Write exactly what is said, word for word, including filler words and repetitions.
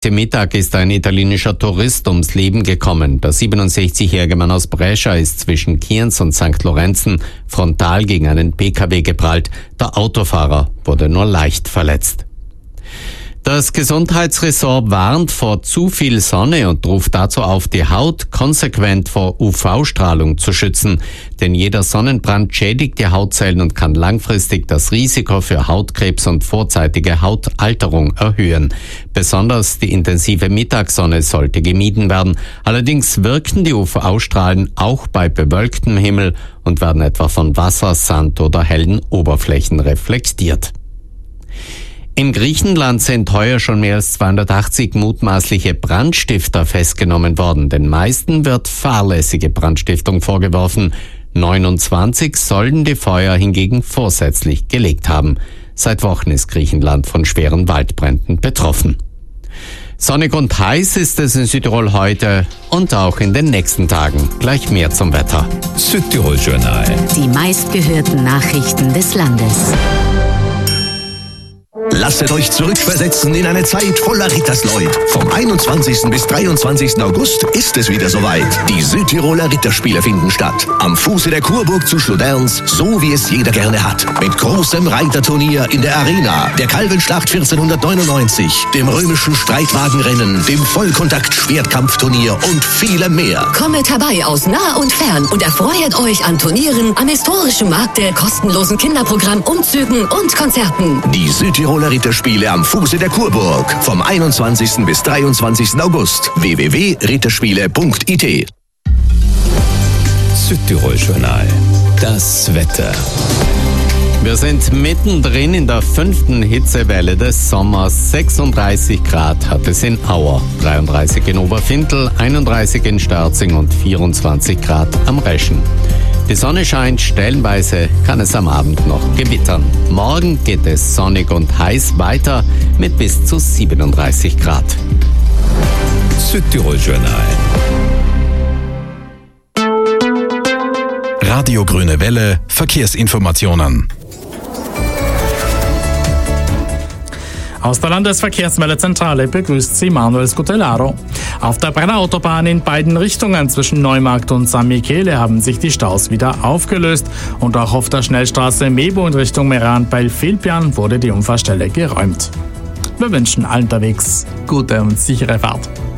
Heute Mittag ist ein italienischer Tourist ums Leben gekommen. Der siebenundsechzigjährige Mann aus Brescia ist zwischen Kienz und Sankt Lorenzen frontal gegen einen P K W geprallt. Der Autofahrer wurde nur leicht verletzt. Das Gesundheitsressort warnt vor zu viel Sonne und ruft dazu auf, die Haut konsequent vor U V-Strahlung zu schützen. Denn jeder Sonnenbrand schädigt die Hautzellen und kann langfristig das Risiko für Hautkrebs und vorzeitige Hautalterung erhöhen. Besonders die intensive Mittagssonne sollte gemieden werden. Allerdings wirken die U V-Strahlen auch bei bewölktem Himmel und werden etwa von Wasser, Sand oder hellen Oberflächen reflektiert. In Griechenland sind heuer schon mehr als zweihundertachtzig mutmaßliche Brandstifter festgenommen worden. Den meisten wird fahrlässige Brandstiftung vorgeworfen. neunundzwanzig sollen die Feuer hingegen vorsätzlich gelegt haben. Seit Wochen ist Griechenland von schweren Waldbränden betroffen. Sonnig und heiß ist es in Südtirol heute und auch in den nächsten Tagen. Gleich mehr zum Wetter. Südtirol Journal. Die meistgehörten Nachrichten des Landes. Lasset euch zurückversetzen in eine Zeit voller Rittersleut. Vom einundzwanzigsten bis dreiundzwanzigsten August ist es wieder soweit. Die Südtiroler Ritterspiele finden statt. Am Fuße der Kurburg zu Schloderns, so wie es jeder gerne hat. Mit großem Reiterturnier in der Arena, der Kalvenschlacht vierzehnhundertneunundneunzig, dem römischen Streitwagenrennen, dem Vollkontakt-Schwertkampfturnier und vielem mehr. Kommet herbei aus nah und fern und erfreut euch an Turnieren, am historischen Markte, kostenlosen Kinderprogramm, Umzügen und Konzerten. Die Südtiroler Ritterspiele am Fuße der Kurburg. Vom einundzwanzigsten bis dreiundzwanzigsten August. w w w punkt ritterspiele punkt i t. Südtirol Journal. Das Wetter. Wir sind mittendrin in der fünften Hitzewelle des Sommers. sechsunddreißig Grad hat es in Auer, dreiunddreißig in Oberfintel, einunddreißig in Sterzing und vierundzwanzig Grad am Reschen. Die Sonne scheint, stellenweise kann es am Abend noch gewittern. Morgen geht es sonnig und heiß weiter mit bis zu siebenunddreißig Grad. Südtirol Journal. Radio Grüne Welle, Verkehrsinformationen. Aus der Landesverkehrsmeldezentrale begrüßt Sie Manuel Scutellaro. Auf der Brenner-Autobahn in beiden Richtungen zwischen Neumarkt und San Michele haben sich die Staus wieder aufgelöst. Und auch auf der Schnellstraße Mebo in Richtung Meran bei Filpian wurde die Unfallstelle geräumt. Wir wünschen allen unterwegs gute und sichere Fahrt.